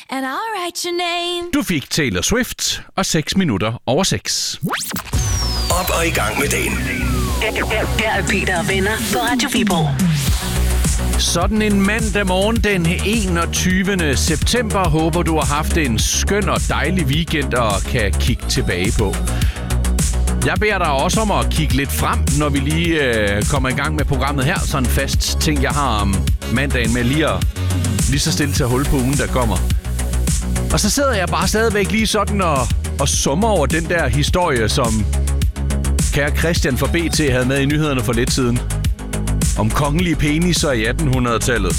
and I'll write your name. Du fik Taylor Swift og 6 minutter over 6. Op og i gang med dagen. Her er Peter og venner på Radio Viborg. Sådan en mandag morgen den 21. september. Håber du har haft en skøn og dejlig weekend og kan kigge tilbage på. Jeg beder dig også om at kigge lidt frem, når vi lige kommer i gang med programmet her. Sådan en fast ting, jeg har om mandagen med lige så stille til at holde på ugen, der kommer. Og så sidder jeg bare stadigvæk lige sådan og summer over den der historie, som kære Christian fra BT havde med i nyhederne for lidt siden. Om kongelige peniser i 1800-tallet.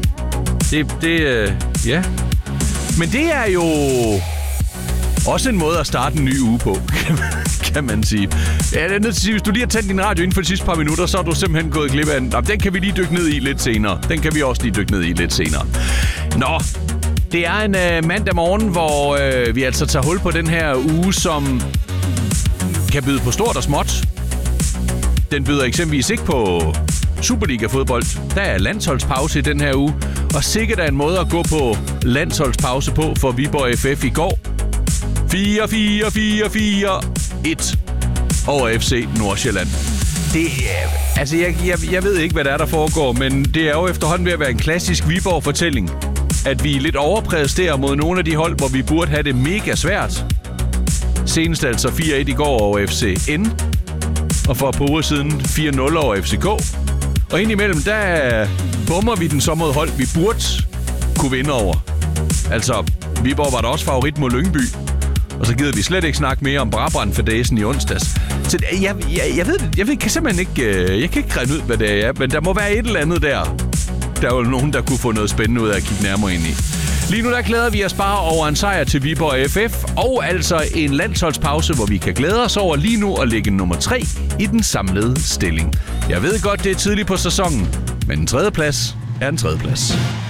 Ja. Men det er jo også en måde at starte en ny uge på, kan man sige. Ja, det er nødt til at sige, hvis du lige har tændt din radio inden for de sidste par minutter, så er du simpelthen gået glip af den. Den kan vi lige dykke ned i lidt senere. Den kan vi også lige dykke ned i lidt senere. Nå, det er en mandag morgen, hvor vi altså tager hul på den her uge, som kan byde på stort og småt. Den byder eksempelvis ikke på Superliga-fodbold. Der er landsholdspause i den her uge. Og sikkert er en måde at gå på landsholdspause på for Viborg FF i går. 4-4-4-4-1 over FC Nordsjælland. Det altså, jeg ved ikke, hvad der foregår, men det er jo efterhånden ved at være en klassisk Viborg-fortælling, at vi lidt overpræsterer mod nogle af de hold, hvor vi burde have det mega svært. Senest altså 4-1 i går over FCN, og for et par uger siden 4-0 over FCK. Og indimellem, der bummer vi den så mod hold, vi burde kunne vinde over. Altså, Viborg var da også favorit mod Lyngby. Og så gider vi slet ikke snakke mere om Brabrand for Dagen i onsdags. Så jeg kan simpelthen ikke... Jeg kan ikke regne ud, hvad det er. Men der må være et eller andet der. Der er jo nogen, der kunne få noget spændende ud af at kigge nærmere ind i. Lige nu der glæder vi os bare over en sejr til Viborg FF. Og altså en landsholdspause, hvor vi kan glæde os over lige nu at ligge nummer 3 i den samlede stilling. Jeg ved godt, det er tidligt på sæsonen. Men en tredjeplads er en tredjeplads.